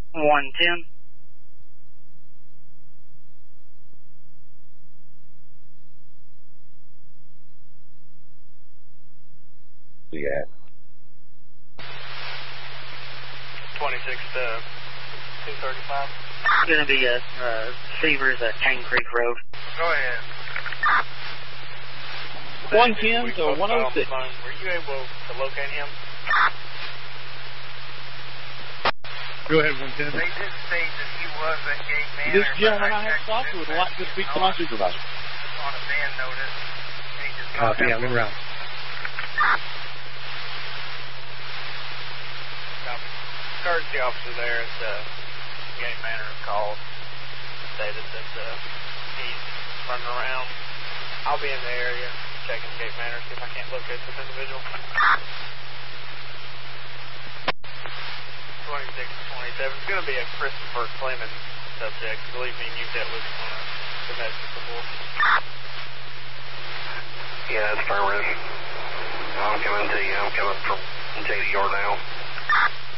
110. Yeah. 26 to 235. Gonna be Savers at Tang Creek Road. Go ahead. 110 to 106. Were you able to locate him? Go ahead, 110. They did state that he was at Gate Manor. This gentleman I have stopped would like to speak to my supervisor. On a van notice. Copy, I'm en route. Courtesy officer there at Gate Manor called, stated that he's running around. I'll be in the area checking Gate Manor, see if I can't locate this individual. 26 to 27. It's going to be a Christopher Clemens subject. Believe me, you've dealt with him on a domestic before. Yeah, that's affirmative. I'm coming to you. I'm coming from JDR now.